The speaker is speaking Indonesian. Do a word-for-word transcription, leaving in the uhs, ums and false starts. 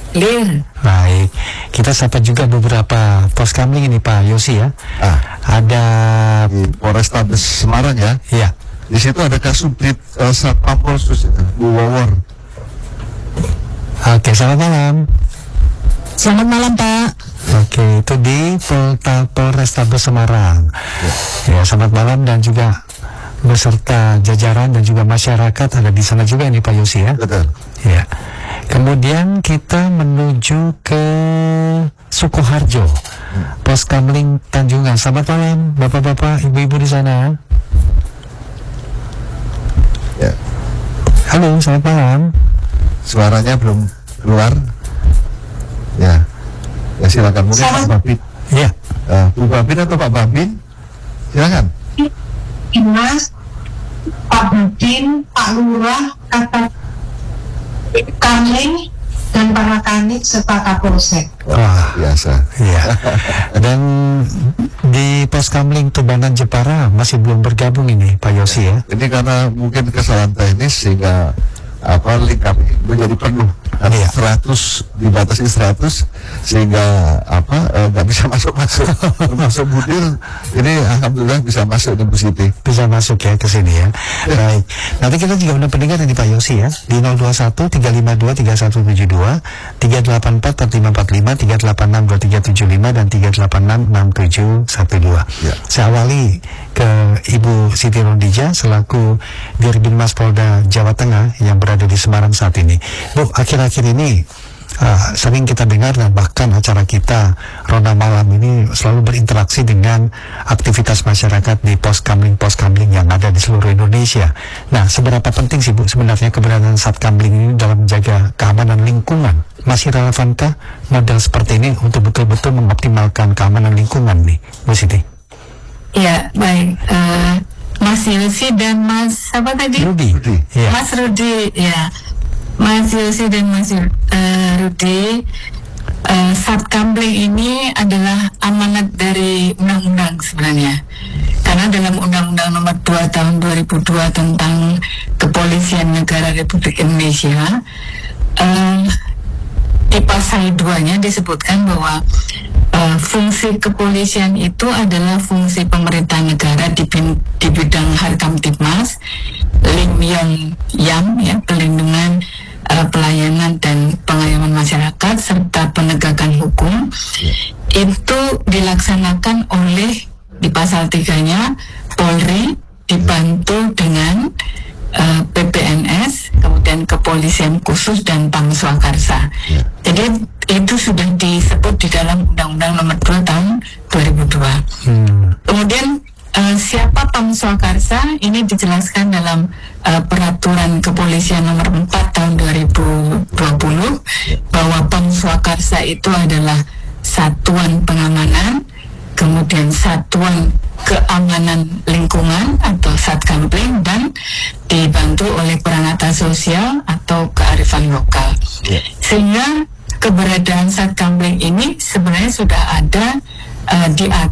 Clear. Baik, kita sapa juga beberapa poskamling ini Pak Yosi ya. Ah, Ada di Polrestabes Semarang ya. ya. Di situ ada Kasubdit uh, Satpam Polsus Bu Wawor. Oke, selamat malam. Selamat malam, Pak. Oke, itu di Polta Polrestabes Semarang. Ya. Ya, selamat malam dan juga beserta jajaran dan juga masyarakat ada di sana juga ini Pak Yosi ya. Betul. Ya. Kemudian kita menuju ke Sukoharjo, hmm. Poskamling Tanjungan. Selamat malam, bapak-bapak, ibu-ibu di sana. Ya. Halo, selamat malam. Suaranya belum keluar. Ya. Ya silakan mungkin Pak Babin. Ya. Uh, Bu Babin atau Pak Babin? Silakan. Mas, Pak Babin, Pak Lurah, kata Kamling dan para kanit serta Kapolsek. Wah, biasa. Iya. Dan di Poskamling Tubanan Jepara masih belum bergabung ini Pak Yosi ya. Ini karena mungkin kesalahan teknis sehingga apa link kami menjadi penuh. Iya. seratus dibatasi seratus sehingga apa nggak e, bisa masuk-masuk. Termasuk Budir ini alhamdulillah bisa masuk di Bu Siti. Bisa masuk ya ke sini ya. Baik. Nanti kita juga udah pendengar ini Pak Yosi ya di nol dua satu tiga lima dua tiga satu tujuh dua, tiga delapan empat empat lima empat lima, tiga delapan enam dua tiga tujuh lima dan tiga delapan enam enam tujuh satu dua. Ya. Saya awali ke Ibu Siti Rodija selaku Dirbinmas Polda Jawa Tengah yang berada di Semarang saat ini. Bu, akhir-akhir ini uh, sering kita dengar dan bahkan acara kita Ronda Malam ini selalu berinteraksi dengan aktivitas masyarakat di poskamling-poskamling yang ada di seluruh Indonesia. Nah, seberapa penting sih Bu sebenarnya keberadaan satkamling ini dalam menjaga keamanan lingkungan? Masih relevankah model seperti ini untuk betul-betul mengoptimalkan keamanan lingkungan nih, Bu Siti? Ya, baik. Uh, Mas Yosi dan Mas apa tadi? Rudi. Ya. Mas Rudi, ya. Mas Yosi dan Mas uh, Rudi, uh, satkamling ini adalah amanat dari undang-undang sebenarnya. Karena dalam Undang-Undang Nomor dua Tahun dua ribu dua tentang Kepolisian Negara Republik Indonesia, uh, di pasal dua-nya disebutkan bahwa uh, fungsi kepolisian itu adalah fungsi pemerintah negara di, di bidang Harkamtibmas, Lim Yong Yam, ya, perlindungan, uh, pelayanan dan pengayoman masyarakat serta penegakan hukum. Yeah. Itu dilaksanakan oleh di pasal tiga-nya Polri dibantu dengan Uh, P P N S, kemudian Kepolisian Khusus dan Pamswakarsa. Yeah. Jadi itu sudah disebut di dalam Undang-Undang Nomor dua Tahun dua ribu dua. Hmm. Kemudian uh, siapa Pamswakarsa ini dijelaskan dalam uh, Peraturan Kepolisian Nomor empat Tahun dua ribu dua puluh, yeah, bahwa Pamswakarsa itu adalah satuan pengamanan, kemudian satuan keamanan lingkungan atau satkamling dan dibantu oleh peranata sosial atau kearifan lokal. Yeah. Sehingga keberadaan satkamling ini sebenarnya sudah ada uh, di